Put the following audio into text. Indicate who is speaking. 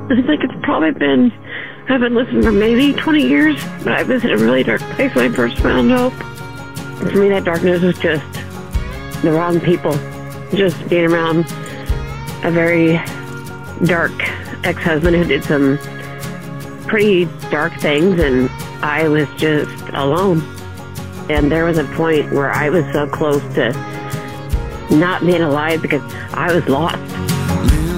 Speaker 1: I think it's probably been, I've been listening for maybe 20 years, but I was in a really dark place when I first found hope. And for me, that darkness was just the wrong people. Just being around a very dark ex-husband who did some pretty dark things, and I was just alone. And there was a point where I was so close to not being alive because I was lost.